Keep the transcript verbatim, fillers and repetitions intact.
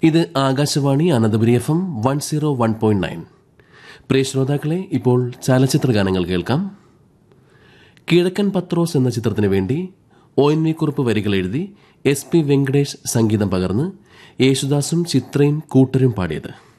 ഇത് Akashvani Ananthapuri F M one zero one point nine. പ്രിയ ശ്രോതാക്കളെ, ഇപ്പോൾ ചലച്ചിത്ര ഗാനങ്ങൾ കേൾക്കാം. കിഴക്കൻ പത്രോസ് എന്ന ചിത്രത്തിന് വേണ്ടി ഒ എൻ വി കുറുപ്പ് വരികൾ എഴുതി എസ് പി വെങ്കടേഷ് സംഗീതം പകർന്ന് യേശുദാസും ചിത്രയും കൂട്ടരും പാടിയത്.